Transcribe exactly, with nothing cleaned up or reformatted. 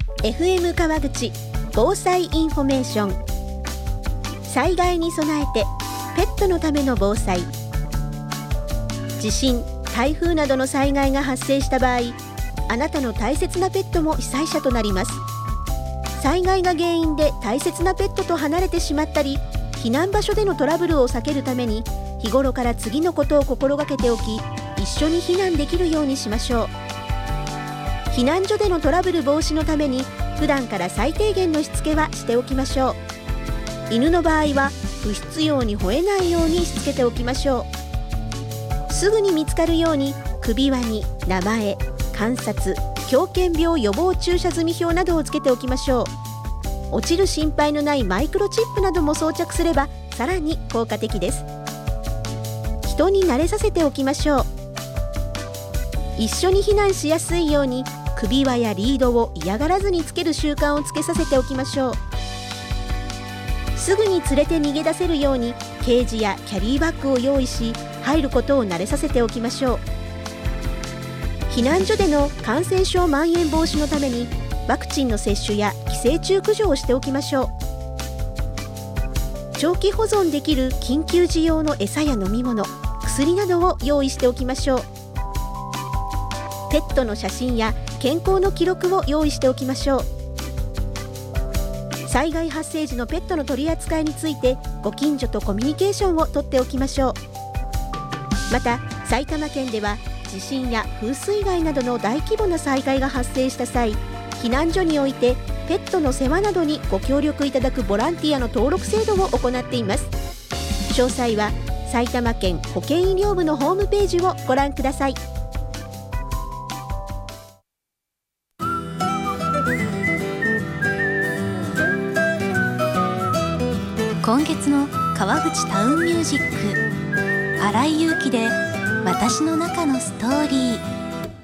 エフエム 川口防災インフォメーション。災害に備えてペットのための防災。地震、台風などの災害が発生した場合、あなたの大切なペットも被災者となります。災害が原因で大切なペットと離れてしまったり、避難場所でのトラブルを避けるために日頃から次のことを心がけておき、一緒に避難できるようにしましょう。避難所でのトラブル防止のために普段から最低限のしつけはしておきましょう。犬の場合は不必要に吠えないようにしつけておきましょう。すぐに見つかるように首輪に名前、観察、狂犬病予防注射済表などをつけておきましょう。落ちる心配のないマイクロチップなども装着すればさらに効果的です。人に慣れさせておきましょう。一緒に避難しやすいように首輪やリードを嫌がらずにつける習慣をつけさせておきましょう。すぐに連れて逃げ出せるようにケージやキャリーバッグを用意し、入ることを慣れさせておきましょう。避難所での感染症蔓延防止のためにワクチンの接種や寄生虫駆除をしておきましょう。長期保存できる緊急時用の餌や飲み物、薬などを用意しておきましょう。ペットの写真や健康の記録を用意しておきましょう。災害発生時のペットの取り扱いについてご近所とコミュニケーションをとっておきましょう。また埼玉県では地震や風水害などの大規模な災害が発生した際、避難所においてペットの世話などにご協力いただくボランティアの登録制度を行っています。詳細は埼玉県保健医療部のホームページをご覧ください。 今月の川口タウンミュージック、新井祐希で私の中のストーリー。